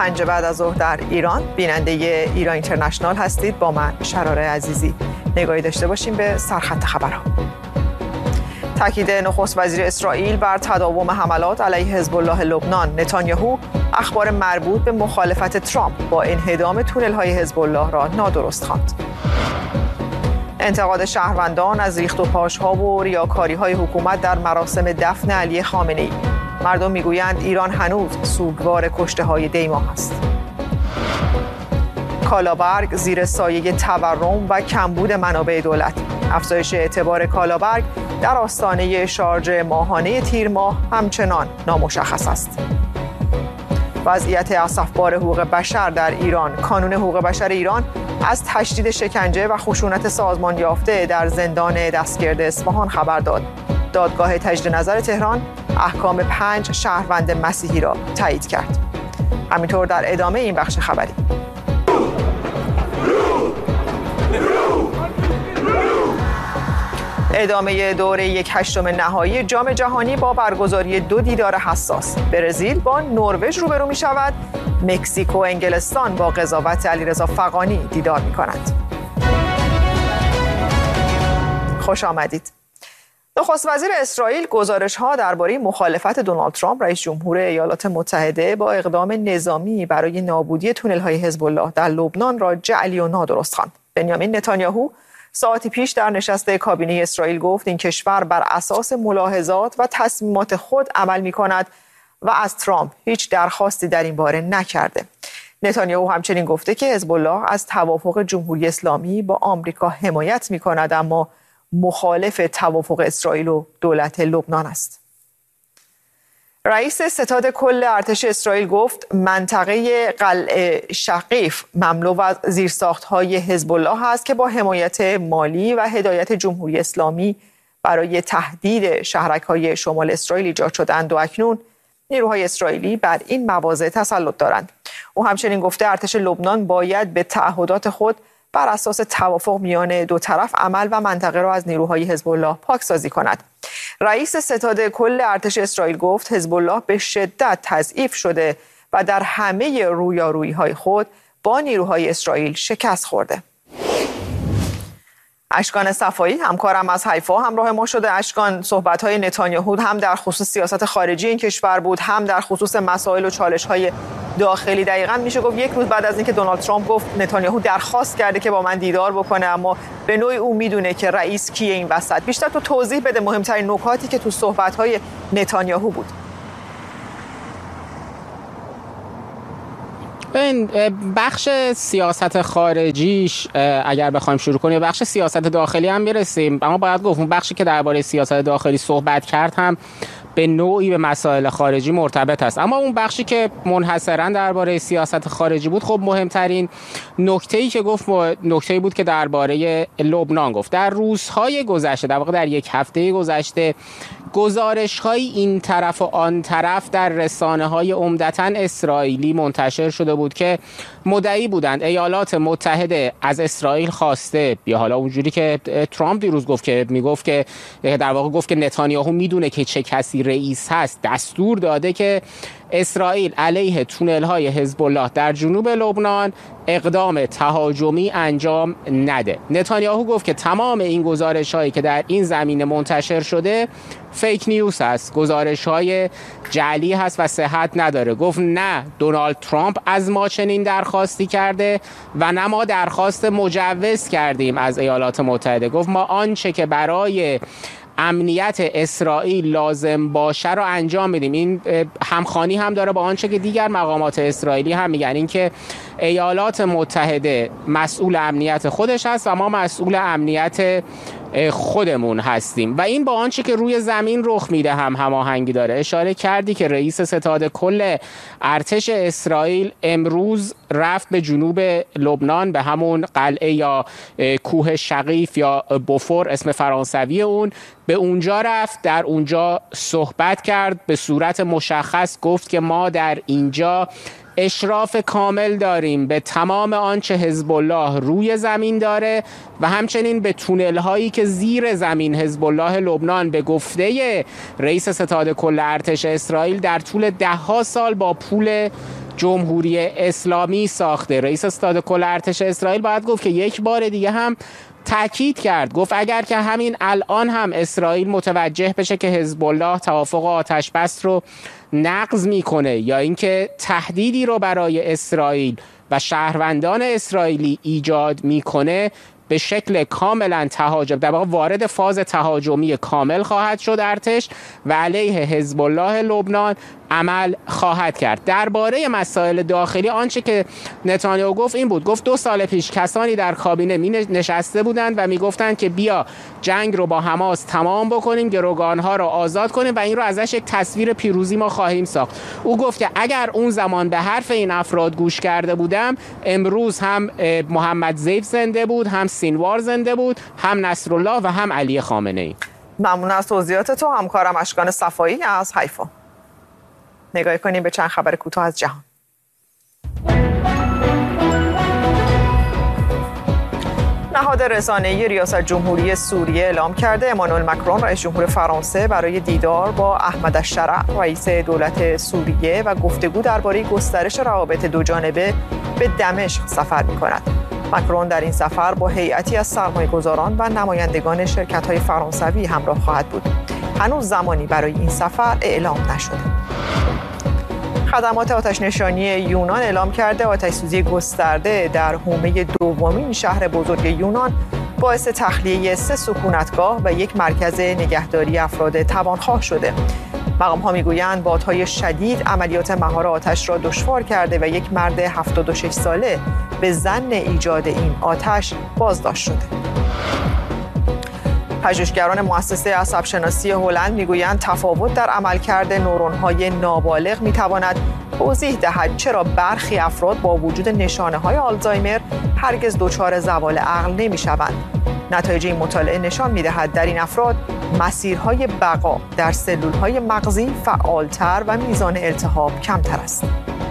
5 بعد از ظهر در ایران. بیننده ایران اینترنشنال هستید. با من شراره عزیزی. نگاهی داشته باشیم به سرخط خبرها. تاکید نخست وزیر اسرائیل بر تداوم حملات علیه حزب الله لبنان. نتانیاهو اخبار مربوط به مخالفت ترامپ با انهدام تونل‌های حزب الله را نادرست خواند. انتقاد شهروندان از ریخت و پاش‌ها و ریاکاری‌های حکومت در مراسم دفن علی خامنه‌ای. مردم میگویند ایران هنوز سوگوار کشته‌های دیما است. کالابرگ زیر سایه تورم و کمبود منابع دولت. افزایش اعتبار کالابرگ در آستانه شارژ ماهانه تیر ماه همچنان نامشخص است. وضعیت اسفبار حقوق بشر در ایران. کانون حقوق بشر ایران از تشدید شکنجه و خشونت سازمان یافته در زندان دستگرد اصفهان خبر داد. دادگاه تجدید نظر تهران احکام 5 شهروند مسیحی را تایید کرد. همینطور در ادامه این بخش خبری. ادامه دوره 1/8 نهایی جام جهانی با برگزاری 2 دیدار حساس. برزیل با نروژ روبرو می شود. مکزیک و انگلستان با قضاوت علیرضا فغانی دیدار می کنند. خوش آمدید. نخست وزیر اسرائیل گزارش‌ها درباره مخالفت دونالد ترامپ رئیس جمهور ایالات متحده با اقدام نظامی برای نابودی تونل‌های حزب الله در لبنان را جعلی و نادرست خواند. بنیامین نتانیاهو ساعتی پیش در نشست کابینه اسرائیل گفت این کشور بر اساس ملاحظات و تصمیمات خود عمل می‌کند و از ترامپ هیچ درخواستی در این باره نکرده. نتانیاهو همچنین گفته که حزب الله از توافق جمهوری اسلامی با آمریکا حمایت می‌کند اما مخالف توافق اسرائیل و دولت لبنان است. رئیس ستاد کل ارتش اسرائیل گفت منطقه قلعه شقیف مملو از زیرساخت‌های حزب الله است که با حمایت مالی و هدایت جمهوری اسلامی برای تهدید شهرک‌های شمال اسرائیل ایجاد شدند و اکنون نیروهای اسرائیلی بر این مواضع تسلط دارند. او همچنین گفته ارتش لبنان باید به تعهدات خود بر اساس توافق میان دو طرف عمل و منطقه را از نیروهای حزب الله پاکسازی کند. رئیس ستاد کل ارتش اسرائیل گفت حزب الله به شدت تضعیف شده و در همه رویارویی‌های خود با نیروهای اسرائیل شکست خورده. اشکان صفایی همکارم از حیفا همراه ما شده. اشکان، صحبت‌های نتانیاهو هم در خصوص سیاست خارجی این کشور بود، هم در خصوص مسائل و چالش‌های داخلی. دقیقاً میشه گفت یک روز بعد از اینکه دونالد ترامپ گفت نتانیاهو درخواست کرده که با من دیدار بکنه، اما به نوعی او میدونه که رئیس کیه این وسط. بیشتر تو توضیح بده مهمترین نکاتی که تو صحبت‌های نتانیاهو بود. این بخش سیاست خارجیش اگر بخوایم شروع کنیم بخش سیاست داخلی هم میرسیم، اما باید گفت اون بخشی که درباره سیاست داخلی صحبت کرد هم به نوعی به مسائل خارجی مرتبط است. اما اون بخشی که منحصراً درباره سیاست خارجی بود، خب مهمترین نکته‌ای که گفت نکته‌ای بود که درباره لبنان گفت. در روزهای گذشته، در واقع در یک هفته گذشته، گزارش‌های این طرف و آن طرف در رسانه‌های عمدتاً اسرائیلی منتشر شده بود که مدعی بودند ایالات متحده از اسرائیل خواسته، یا حالا اونجوری که ترامپ دیروز گفت که میگفت که در واقع گفت که نتانیاهو میدونه که چه کسی رئیس هست، دستور داده که اسرائیل علیه تونل‌های حزب الله در جنوب لبنان اقدام تهاجمی انجام نده. نتانیاهو گفت که تمام این گزارش‌هایی که در این زمینه منتشر شده فیک نیوز هست، گزارش‌های جعلی هست و صحت نداره. گفت نه دونالد ترامپ از ما چنین درخواستی کرده و نه ما درخواست مجوز کردیم از ایالات متحده. گفت ما آنچه که برای امنیت اسرائیل لازم باشه رو انجام میدیم. این همخوانی هم داره با آنچه که دیگر مقامات اسرائیلی هم میگن، این که ایالات متحده مسئول امنیت خودش هست و ما مسئول امنیت خودمون هستیم و این با آنچه که روی زمین رخ میده هم هماهنگی داره. اشاره کردی که رئیس ستاد کل ارتش اسرائیل امروز رفت به جنوب لبنان، به همون قلعه یا کوه شقیف یا بوفور اسم فرانسوی اون، به اونجا رفت، در اونجا صحبت کرد، به صورت مشخص گفت که ما در اینجا اشراف کامل داریم به تمام آنچه حزب الله روی زمین داره و همچنین به تونل هایی که زیر زمین حزب الله لبنان به گفته رئیس ستاد کل ارتش اسرائیل در طول 10 سال با پول جمهوری اسلامی ساخته. رئیس ستاد کل ارتش اسرائیل باید گفت که یک بار دیگه هم تاکید کرد، گفت اگر که همین الان هم اسرائیل متوجه بشه که حزب الله توافق آتش بس رو نقض میکنه یا اینکه تهدیدی رو برای اسرائیل و شهروندان اسرائیلی ایجاد میکنه، به شکل کاملا تهاجم، در واقع وارد فاز تهاجمی کامل خواهد شد ارتش و علیه حزب الله لبنان عمل خواهد کرد. درباره مسائل داخلی آنچه که نتانیاهو گفت این بود، گفت 2 سال پیش کسانی در کابینه نشسته بودند و میگفتند که بیا جنگ رو با حماس تمام بکنیم، گروگانها رو آزاد کنیم و این رو ازش یک تصویر پیروزی ما خواهیم ساخت. او گفت که اگر اون زمان به حرف این افراد گوش کرده بودم، امروز هم محمد زیف زنده بود، هم سینوار زنده بود، هم نصرالله و هم علی خامنه‌ای. ممنون از توضیحات تو همکارم اشکان صفایی از حیفا. نگاه کنیم به چند خبر کوتاه از جهان. نهاد رسانه‌ای ریاست جمهوری سوریه اعلام کرده امانوئل مکرون رئیس جمهور فرانسه برای دیدار با احمد الشرع رئیس دولت سوریه و گفتگو درباره گسترش روابط دوجانبه به دمشق سفر می‌کند. مکرون در این سفر با هیئتی از سرمایه‌گذاران و نمایندگان شرکت‌های فرانسوی همراه خواهد بود. هنوز زمانی برای این سفر اعلام نشده. خدمات آتش‌نشانی یونان اعلام کرده آتش‌سوزی گسترده در حومه دومین شهر بزرگ یونان باعث تخلیه 3 سکونتگاه و 1 مرکز نگهداری افراد توانخواه شده. مقام‌ها می‌گویند بادهای شدید عملیات مهار آتش را دشوار کرده و 1 مرد 76 ساله به ظن ایجاد این آتش بازداشت شده. پژوهشگران مؤسسه عصب‌شناسی هلند میگویند تفاوت در عملکرد نورون‌های نابالغ میتواند توضیح دهد چرا برخی افراد با وجود نشانه‌های آلزایمر هرگز دچار زوال عقل نمی‌شوند. نتایج این مطالعه نشان می‌دهد در این افراد مسیرهای بقا در سلول‌های مغزی فعالتر و میزان التهاب کمتر است.